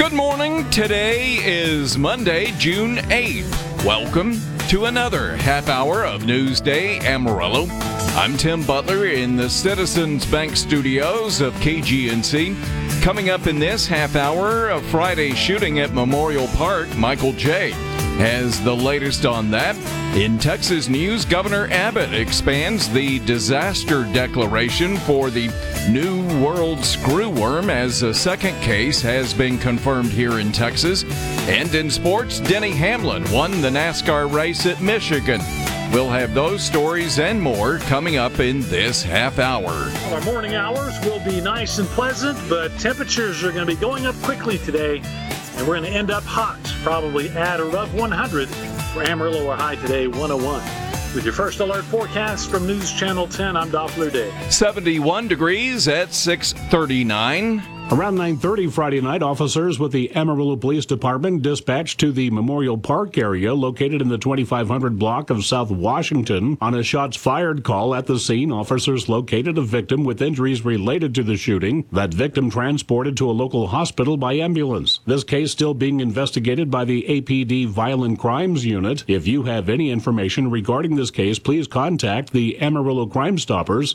Good morning. Today is Monday, June 8th. Welcome to another half hour of Newsday Amarillo. I'm Tim Butler in the Citizens Bank studios of KGNC. Coming up in this half hour, a Friday shooting at Memorial Park. Michael J. has the latest on that. In Texas news, Governor Abbott expands the disaster declaration for the New World screwworm as a second case has been confirmed here in Texas. And in sports, Denny Hamlin won the NASCAR race at Michigan. We'll have those stories and more coming up in this half hour. Well, our morning hours will be nice and pleasant, but temperatures are going to be going up quickly today, and we're going to end up hot, probably at or above 100. For Amarillo, our high today, 101. With your first alert forecast from News Channel 10, I'm Doppler Day. 71 degrees at 6:39. Around 9:30 Friday night, officers with the Amarillo Police Department dispatched to the Memorial Park area located in the 2500 block of South Washington. On a shots fired call at the scene, officers located a victim with injuries related to the shooting. That victim transported to a local hospital by ambulance. This case still being investigated by the APD Violent Crimes Unit. If you have any information regarding this case, please contact the Amarillo Crime Stoppers,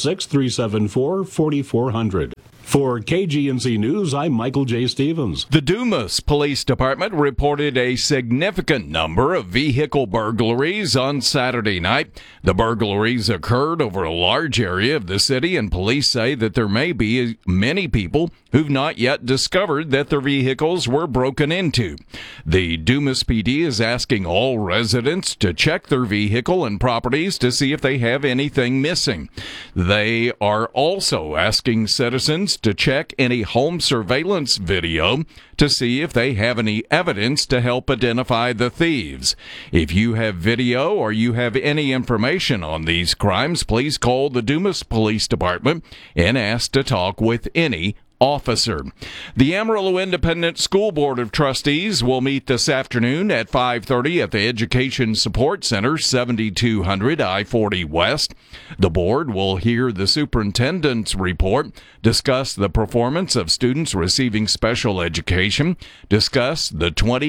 806-374-4400. For KGNC News, I'm Michael J. Stevens. The Dumas Police Department reported a significant number of vehicle burglaries on Saturday night. The burglaries occurred over a large area of the city, and police say that there may be many people who've not yet discovered that their vehicles were broken into. The Dumas PD is asking all residents to check their vehicle and properties to see if they have anything missing. They are also asking citizens to check any home surveillance video to see if they have any evidence to help identify the thieves. If you have video or you have any information on these crimes, please call the Dumas Police Department and ask to talk with any officer. The Amarillo Independent School Board of Trustees will meet this afternoon at 5:30 at the Education Support Center, 7200 I-40 West. The board will hear the superintendent's report, discuss the performance of students receiving special education, discuss the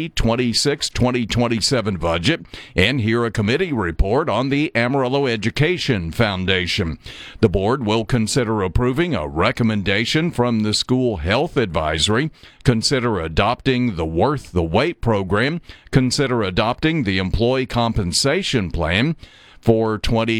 2026-2027 budget, and hear a committee report on the Amarillo Education Foundation. The board will consider approving a recommendation from the School Health Advisory, consider adopting the Worth the Wait program, consider adopting the Employee Compensation Plan for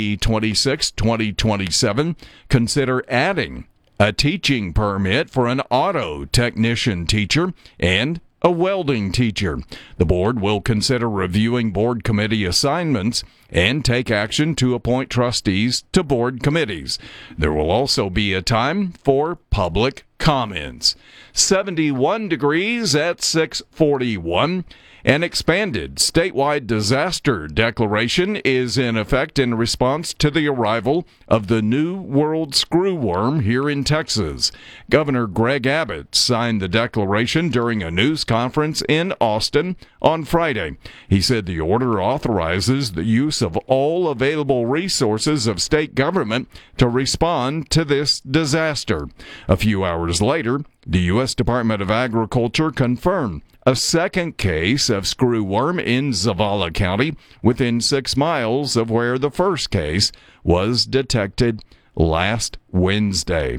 2026-2027, consider adding a teaching permit for an auto technician teacher and a welding teacher. The board will consider reviewing board committee assignments and take action to appoint trustees to board committees. There will also be a time for public comments. 71 degrees at 6:41. An expanded statewide disaster declaration is in effect in response to the arrival of the New World screwworm here in Texas. Governor Greg Abbott signed the declaration during a news conference in Austin on Friday. He said the order authorizes the use of all available resources of state government to respond to this disaster. A few hours later, the U.S. Department of Agriculture confirmed a second case of screwworm in Zavala County within 6 miles of where the first case was detected last Wednesday.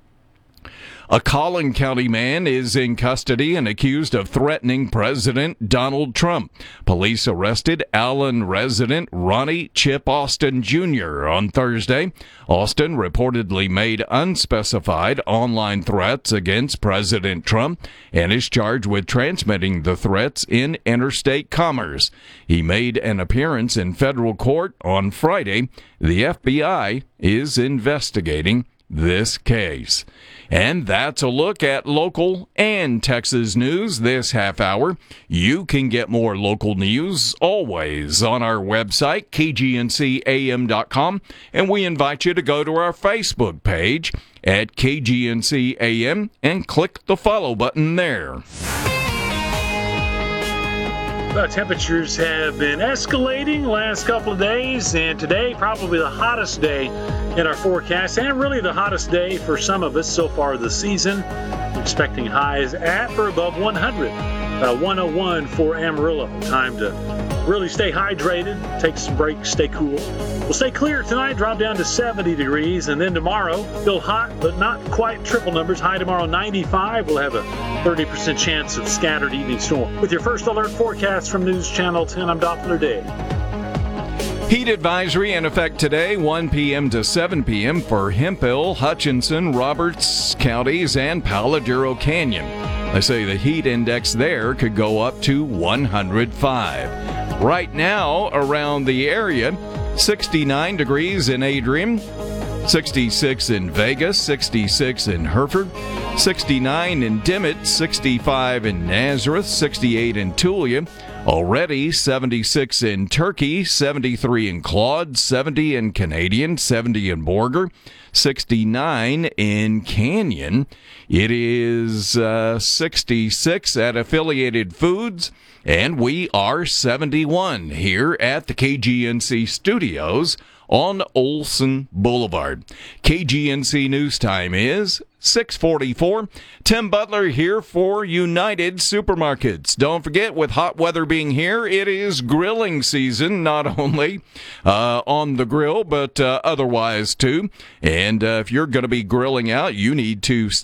A Collin County man is in custody and accused of threatening President Donald Trump. Police arrested Allen resident Ronnie Chip Austin Jr. on Thursday. Austin reportedly made unspecified online threats against President Trump and is charged with transmitting the threats in interstate commerce. He made an appearance in federal court on Friday. The FBI is investigating this case. And that's a look at local and Texas news this half hour. You can get more local news always on our website, kgncam.com, and we invite you to go to our Facebook page at KGNCAM and click the follow button there. Temperatures have been escalating last couple of days, and today probably the hottest day in our forecast, and really the hottest day for some of us so far this season. We're expecting highs at or above 100, 101 for Amarillo. Time to really stay hydrated, take some breaks, stay cool. We'll stay clear tonight, drop down to 70 degrees, and then tomorrow, still hot, but not quite triple numbers. High tomorrow, 95. We'll have a 30% chance of scattered evening storm. With your first alert forecast from News Channel 10, I'm Doppler Dave. Heat advisory in effect today, 1 p.m. to 7 p.m. for Hemphill, Hutchinson, Roberts counties, and Palo Duro Canyon. They say the heat index there could go up to 105. Right now, around the area, 69 degrees in Adrian, 66 in Vegas, 66 in Hereford, 69 in Dimmitt, 65 in Nazareth, 68 in Tulia, already 76 in Turkey, 73 in Claude, 70 in Canadian, 70 in Borger, 69 in Canyon. It is 66 at Affiliated Foods, and we are 71 here at the KGNC studios on Olson Boulevard. KGNC News Time is 6:44. Tim Butler here for United Supermarkets. Don't forget, with hot weather being here, it is grilling season, not only on the grill, but otherwise too. And if you're going to be grilling out, you need to